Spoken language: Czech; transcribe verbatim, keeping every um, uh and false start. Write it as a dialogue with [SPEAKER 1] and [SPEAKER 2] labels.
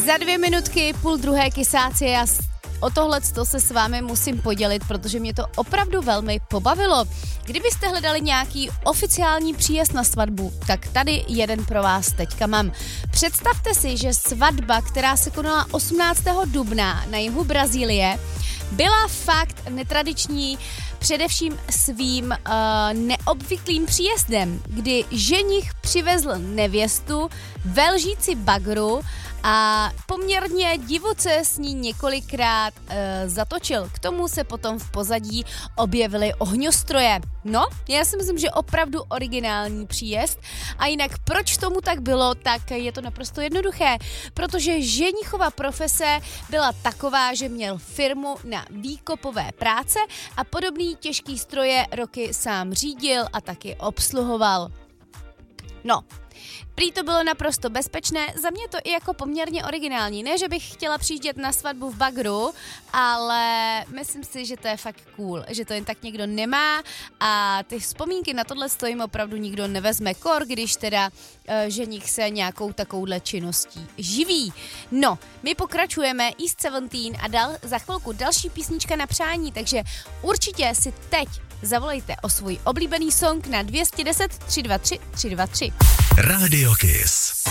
[SPEAKER 1] Za dvě minutky, půl druhé kysáci, já o tohleto se s vámi musím podělit, protože mě to opravdu velmi pobavilo. Kdybyste hledali nějaký oficiální příjezd na svatbu, tak tady jeden pro vás teďka mám. Představte si, že svatba, která se konala osmnáctého dubna na jihu Brazílie, byla fakt netradiční, především svým uh, neobvyklým příjezdem, kdy ženich přivezl nevěstu ve lžíci bagru a poměrně divoce s ní několikrát uh, zatočil. K tomu se potom v pozadí objevily ohňostroje. No, já si myslím, že opravdu originální příjezd. A jinak proč tomu tak bylo, tak je to naprosto jednoduché. Protože ženichova profese byla taková, že měl firmu na výkopové práce a podobný těžký stroje roky sám řídil a taky obsluhoval. No, prý to bylo naprosto bezpečné, za mě to i jako poměrně originální. Ne, že bych chtěla přijíždět na svatbu v bagru, ale myslím si, že to je fakt cool, že to jen tak někdo nemá a ty vzpomínky na tohle jim opravdu nikdo nevezme kor, když teda uh, ženich se nějakou takovouhle činností živí. No, my pokračujeme East Seventeen a dal, za chvilku další písnička na přání, takže určitě si teď zavolejte o svůj oblíbený song na dvě deset tři dva tři tři dva tři.
[SPEAKER 2] Radio Kiss.